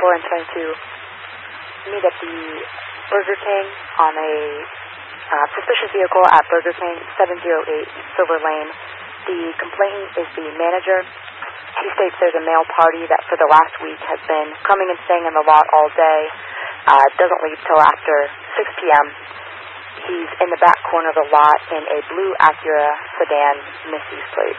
and trying to meet at the Burger King on a suspicious vehicle at Burger King, 708 Silver Lane. The complainant is the manager. He states there's a male party that for the last week has been coming and staying in the lot all day, doesn't leave till after 6 p.m. He's in the back corner of the lot in a blue Acura sedan, misuse plate.